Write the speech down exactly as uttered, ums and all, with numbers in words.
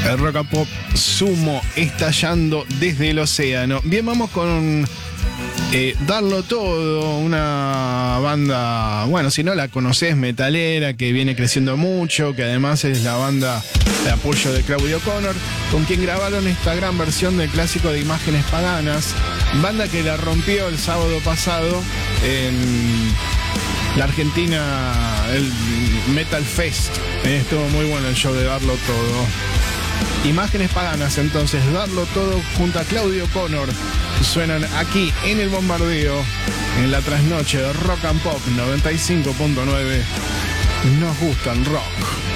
El rock and pop sumo estallando desde el océano. Bien, vamos con eh, Darlo Todo, una banda, bueno, si no la conocés, metalera, que viene creciendo mucho, que además es la banda de apoyo de Claudio Connor, con quien grabaron esta gran versión del clásico de Imágenes Paganas, banda que la rompió el sábado pasado en la Argentina, el Metal Fest. Eh, estuvo muy bueno el show de Darlo Todo. Imágenes Paganas, entonces, Darlo Todo junto a Claudio Connor. Suenan aquí en El Bombardeo, en la trasnoche de Rock and Pop noventa y cinco punto nueve. Nos gusta el rock.